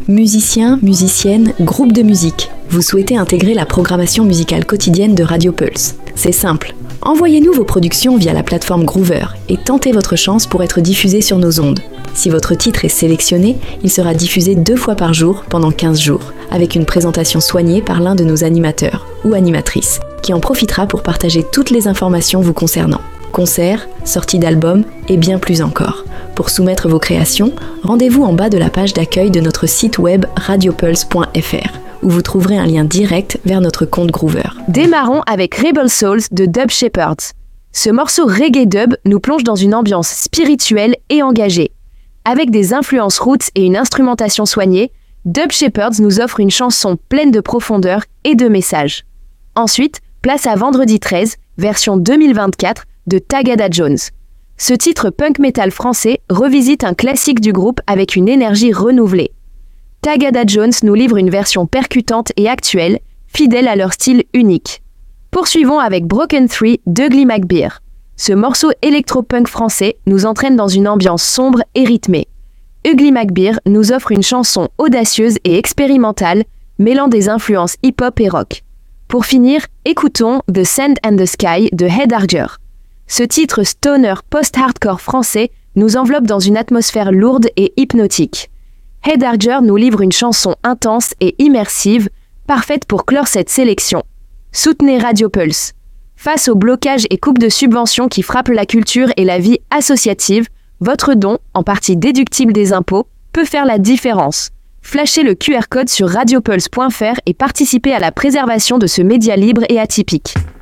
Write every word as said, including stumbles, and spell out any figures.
Musiciens, musiciennes, groupes de musique, vous souhaitez intégrer la programmation musicale quotidienne de Radio Pulse. C'est simple. Envoyez-nous vos productions via la plateforme Groover et tentez votre chance pour être diffusé sur nos ondes. Si votre titre est sélectionné, il sera diffusé deux fois par jour pendant quinze jours, avec une présentation soignée par l'un de nos animateurs ou animatrices, qui en profitera pour partager toutes les informations vous concernant. Concerts, sorties d'albums et bien plus encore. Pour soumettre vos créations, rendez-vous en bas de la page d'accueil de notre site web radiopulse point f r, où vous trouverez un lien direct vers notre compte Groover. Démarrons avec Rebel Souls de Dub Shepherds. Ce morceau reggae dub nous plonge dans une ambiance spirituelle et engagée. Avec des influences roots et une instrumentation soignée, Dub Shepherds nous offre une chanson pleine de profondeur et de messages. Ensuite, place à Vendredi treize, version deux mille vingt-quatre, de Tagada Jones. Ce titre punk metal français revisite un classique du groupe avec une énergie renouvelée. Tagada Jones nous livre une version percutante et actuelle, fidèle à leur style unique. Poursuivons avec Broken Three d'Ugly McBeer. Ce morceau électro-punk français nous entraîne dans une ambiance sombre et rythmée. Ugly McBeer nous offre une chanson audacieuse et expérimentale, mêlant des influences hip-hop et rock. Pour finir, écoutons The Sand and the Sky de Headharger. Ce titre stoner post-hardcore français nous enveloppe dans une atmosphère lourde et hypnotique. Headharger nous livre une chanson intense et immersive, parfaite pour clore cette sélection. Soutenez Radio Pulse. Face aux blocages et coupes de subventions qui frappent la culture et la vie associative, votre don, en partie déductible des impôts, peut faire la différence. Flashez le Q R code sur radiopulse point f r et participez à la préservation de ce média libre et atypique.